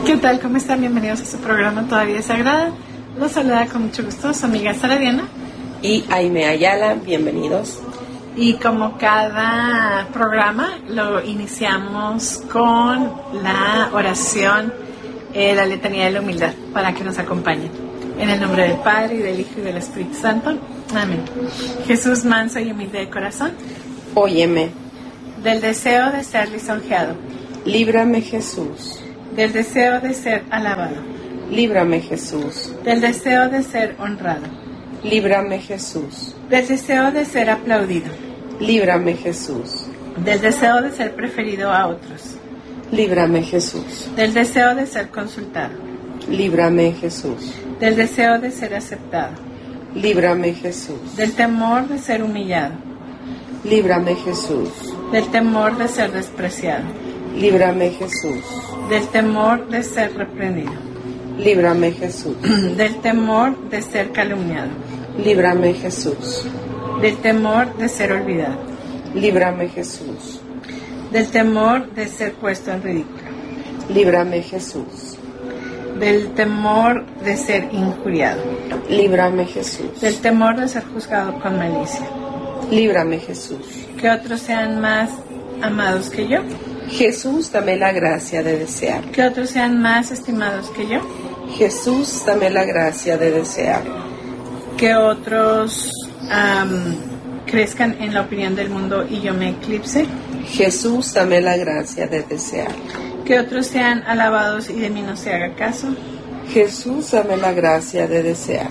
¿Qué tal? ¿Cómo están? Bienvenidos a su programa Todavía Sagrada. Los saluda con mucho gusto su amiga Sara Diana y Aime Ayala. Bienvenidos. Y como cada programa lo iniciamos con la oración, la letanía de la humildad, para que nos acompañen. En el nombre del Padre, y del Hijo, y del Espíritu Santo. Amén. Jesús, manso y humilde de corazón, óyeme. Del deseo de ser lisonjeado, líbrame, Jesús. Del deseo de ser alabado, líbrame, Jesús. Del deseo de ser honrado, líbrame, Jesús. Del deseo de ser aplaudido, líbrame, Jesús. Del deseo de ser preferido a otros, líbrame, Jesús. Del deseo de ser consultado, líbrame, Jesús. Del deseo de ser aceptado, líbrame, Jesús. Del temor de ser humillado, líbrame, Jesús. Del temor de ser despreciado, líbrame, Jesús. Del temor de ser reprendido, líbrame, Jesús. Del temor de ser calumniado, líbrame, Jesús. Del temor de ser olvidado, líbrame, Jesús. Del temor de ser puesto en ridículo, líbrame, Jesús. Del temor de ser injuriado, líbrame, Jesús. Del temor de ser juzgado con malicia, líbrame, Jesús. Que otros sean más amados que yo, Jesús, dame la gracia de desear. Que otros sean más estimados que yo, Jesús, dame la gracia de desear. Que otros crezcan en la opinión del mundo y yo me eclipse, Jesús, dame la gracia de desear. Que otros sean alabados y de mí no se haga caso, Jesús, dame la gracia de desear.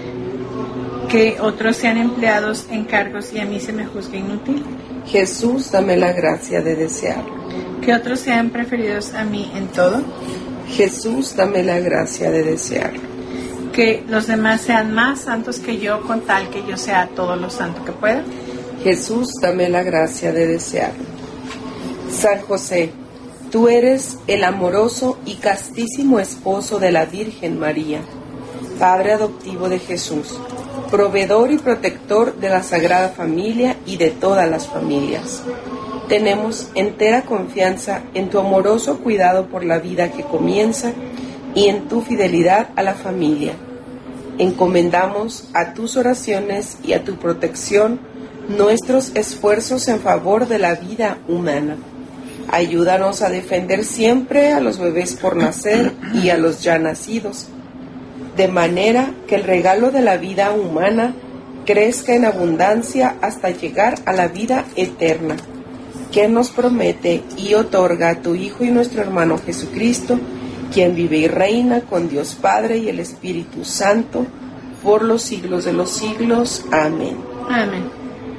Que otros sean empleados en cargos y a mí se me juzgue inútil, Jesús, dame la gracia de desear. Que otros sean preferidos a mí en todo, Jesús, dame la gracia de desear. Que los demás sean más santos que yo con tal que yo sea todo lo santo que pueda, Jesús, dame la gracia de desear. San José, tú eres el amoroso y castísimo esposo de la Virgen María, Padre adoptivo de Jesús, proveedor y protector de la Sagrada Familia y de todas las familias. Tenemos entera confianza en tu amoroso cuidado por la vida que comienza y en tu fidelidad a la familia. Encomendamos a tus oraciones y a tu protección nuestros esfuerzos en favor de la vida humana. Ayúdanos a defender siempre a los bebés por nacer y a los ya nacidos, de manera que el regalo de la vida humana crezca en abundancia hasta llegar a la vida eterna, que nos promete y otorga tu Hijo y nuestro hermano Jesucristo, quien vive y reina con Dios Padre y el Espíritu Santo, por los siglos de los siglos. Amén. Amén.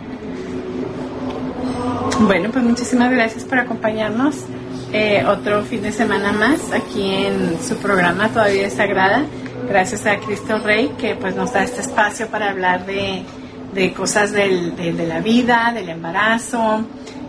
Bueno, pues muchísimas gracias por acompañarnos otro fin de semana más aquí en su programa Todavía Sagrada. Gracias a Cristo Rey, que pues nos da este espacio para hablar de cosas de la vida, del embarazo,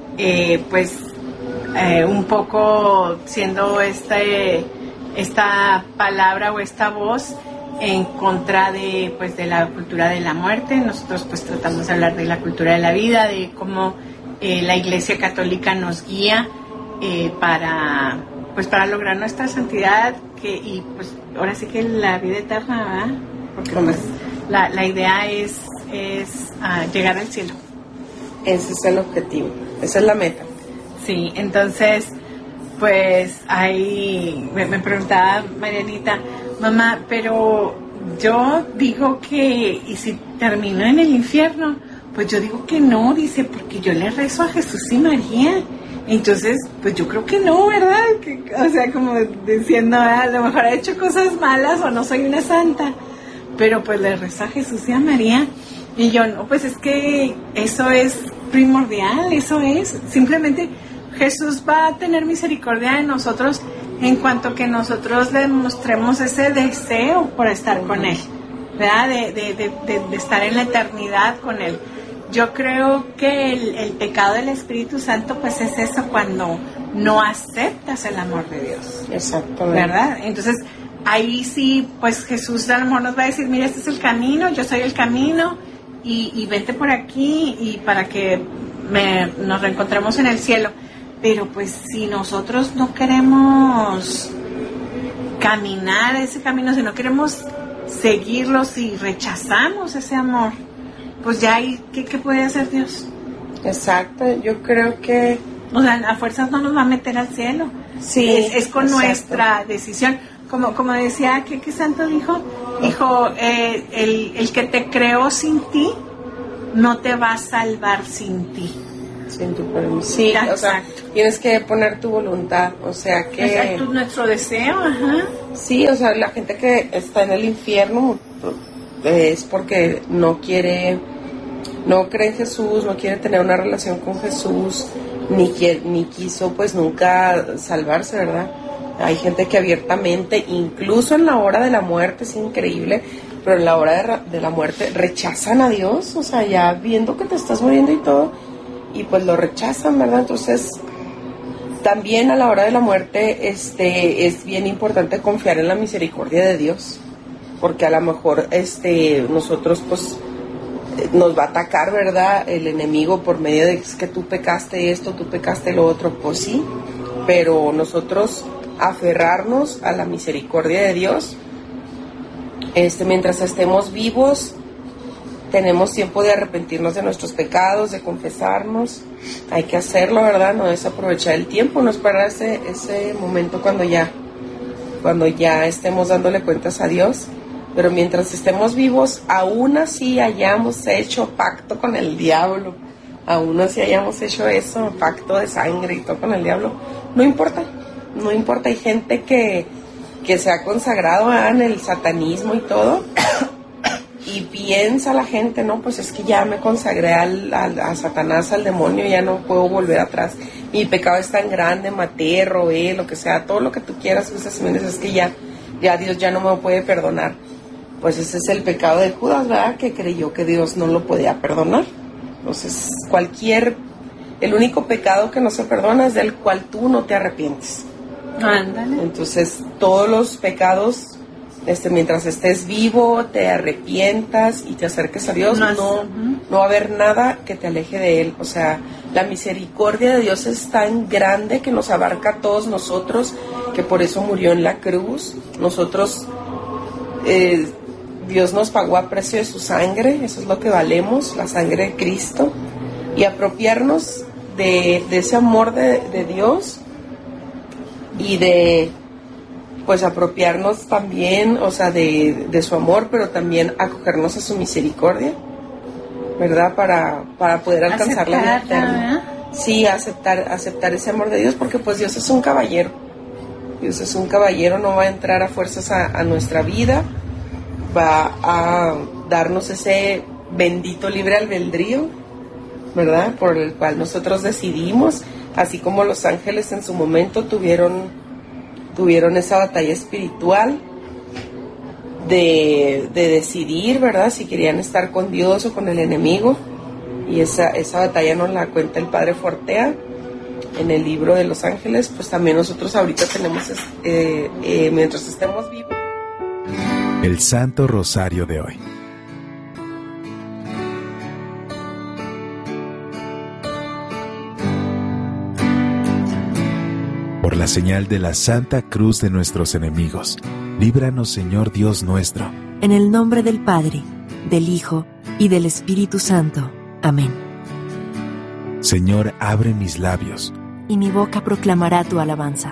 un poco siendo esta palabra o esta voz en contra de la cultura de la muerte. Nosotros pues tratamos de hablar de la cultura de la vida, de cómo la Iglesia Católica nos guía para lograr nuestra santidad, y pues ahora sí que la vida eterna, ¿verdad? Porque pues la idea es llegar al cielo. Ese es el objetivo, esa es la meta. Sí, entonces pues ahí me preguntaba Marianita, mamá, pero yo digo que, ¿y si termino en el infierno? Pues yo digo que no, dice, porque yo le rezo a Jesús y María. Entonces, pues yo creo que no, ¿verdad? O sea, como diciendo, a lo mejor he hecho cosas malas o no soy una santa, pero pues le rezo a Jesús y a María. Y yo, no, pues es que eso es primordial, eso es. Simplemente Jesús va a tener misericordia de nosotros en cuanto que nosotros le mostremos ese deseo por estar con Él, ¿verdad? De estar en la eternidad con Él. Yo creo que el pecado del Espíritu Santo pues es eso, cuando no aceptas el amor de Dios. Exactamente. ¿Verdad? Entonces ahí sí, pues Jesús a lo mejor nos va a decir, mira, este es el camino, yo soy el camino, y vente por aquí y para que nos reencontremos en el cielo. Pero pues si nosotros no queremos caminar ese camino, si no queremos seguirlo, si rechazamos ese amor, pues ya hay, ¿qué puede hacer Dios? Exacto, yo creo que... O sea, a fuerzas no nos va a meter al cielo. Sí, es con exacto. Nuestra decisión. Como decía, ¿qué santo dijo? Dijo, el que te creó sin ti, no te va a salvar sin ti. Sin tu permiso. Sí, Exacto. O sea, tienes que poner tu voluntad, o sea que... Exacto, nuestro deseo, ajá. Sí, o sea, la gente que está en el infierno es porque no cree en Jesús, no quiere tener una relación con Jesús, ni quiso pues nunca salvarse, ¿verdad? Hay gente que abiertamente, incluso en la hora de la muerte, es increíble, pero en la hora de la muerte rechazan a Dios, o sea, ya viendo que te estás muriendo y todo, y pues lo rechazan, ¿verdad? Entonces, también a la hora de la muerte es bien importante confiar en la misericordia de Dios, porque a lo mejor nosotros pues nos va a atacar, ¿verdad? El enemigo por medio de que tú pecaste esto, tú pecaste lo otro, pues sí, pero nosotros aferrarnos a la misericordia de Dios, mientras estemos vivos, tenemos tiempo de arrepentirnos de nuestros pecados, de confesarnos, hay que hacerlo, ¿verdad? No es aprovechar el tiempo, no esperar ese momento cuando ya estemos dándole cuentas a Dios, pero mientras estemos vivos, aún así hayamos hecho pacto con el diablo, aún así hayamos hecho eso, pacto de sangre y todo con el diablo, no importa, hay gente que se ha consagrado en el satanismo y todo, y piensa la gente, no, pues es que ya me consagré a Satanás, al demonio, ya no puedo volver atrás, mi pecado es tan grande, maté, robé, lo que sea, todo lo que tú quieras, pues es que ya Dios ya no me puede perdonar. Pues ese es el pecado de Judas, ¿verdad? Que creyó que Dios no lo podía perdonar. Entonces, el único pecado que no se perdona es del cual tú no te arrepientes. Ándale. Entonces, todos los pecados, mientras estés vivo, te arrepientas y te acerques a Dios, no va a haber nada que te aleje de Él. O sea, la misericordia de Dios es tan grande que nos abarca a todos nosotros, que por eso murió en la cruz. Nosotros, Dios nos pagó a precio de su sangre, eso es lo que valemos, la sangre de Cristo, y apropiarnos de ese amor de Dios y de pues apropiarnos también, o sea, de su amor, pero también acogernos a su misericordia, ¿verdad? Para poder alcanzar la vida eterna. Sí, aceptar ese amor de Dios, porque pues Dios es un caballero. Dios es un caballero, no va a entrar a fuerzas a nuestra vida, va a darnos ese bendito libre albedrío, ¿verdad? Por el cual nosotros decidimos, así como los ángeles en su momento tuvieron esa batalla espiritual de decidir, ¿verdad? Si querían estar con Dios o con el enemigo, y esa batalla nos la cuenta el Padre Fortea en el libro de los ángeles. Pues también nosotros ahorita tenemos, mientras estemos vivos. El Santo Rosario de hoy. Por la señal de la Santa Cruz de nuestros enemigos, líbranos, Señor Dios nuestro. En el nombre del Padre, del Hijo y del Espíritu Santo. Amén. Señor, abre mis labios, y mi boca proclamará tu alabanza.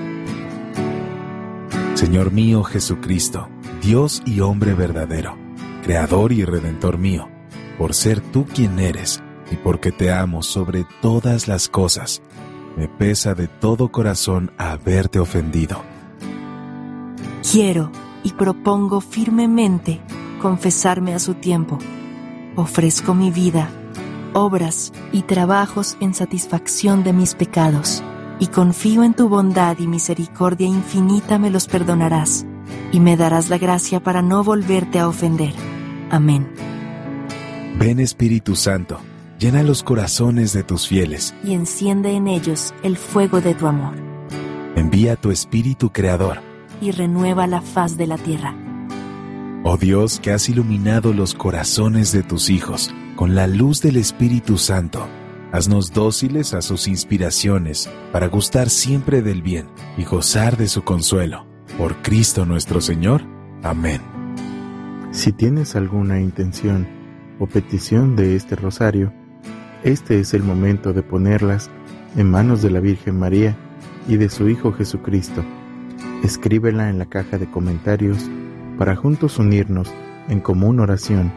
Señor mío Jesucristo, Dios y hombre verdadero, Creador y Redentor mío, por ser tú quien eres y porque te amo sobre todas las cosas, me pesa de todo corazón haberte ofendido. Quiero y propongo firmemente confesarme a su tiempo. Ofrezco mi vida, obras y trabajos en satisfacción de mis pecados, y confío en tu bondad y misericordia infinita me los perdonarás, y me darás la gracia para no volverte a ofender. Amén. Ven, Espíritu Santo, llena los corazones de tus fieles, y enciende en ellos el fuego de tu amor. Envía tu Espíritu Creador, y renueva la faz de la tierra. Oh Dios, que has iluminado los corazones de tus hijos con la luz del Espíritu Santo, haznos dóciles a sus inspiraciones para gustar siempre del bien y gozar de su consuelo. Por Cristo nuestro Señor. Amén. Si tienes alguna intención o petición de este rosario, este es el momento de ponerlas en manos de la Virgen María y de su Hijo Jesucristo. Escríbela en la caja de comentarios para juntos unirnos en común oración.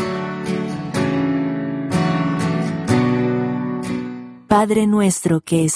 Padre nuestro que